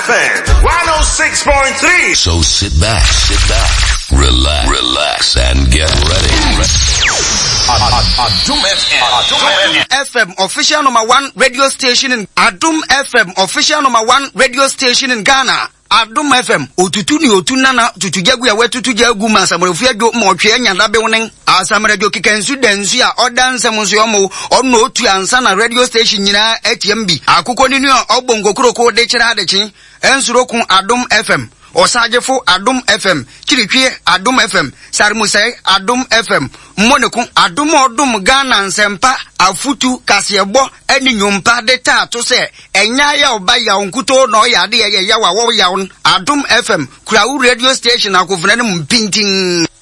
FM 106.3. So sit back, relax, and get ready. Adum FM official number 1 radio station in Adum FM official number 1 radio station in Ghana. Adum FM otutu ni otunana tutujagu ya wetutu jagu masamrofia do motwe nyanda be wonen asamre do kikansu dansu a odanse munso yomo onno otu ansa na radio station nyina HMB akoko ni no obongo kroko de kira adechi ensurokun Adum FM osajefo Adum FM kiritwe Adum FM sarmusai Adum FM monekun Adum odum Ghana nsempa afutu kasebo eni nyompa de tato se enya ya oba ya onkuto no ya de ya wa wo ya Adum FM kura radio station akofuna ne mpintin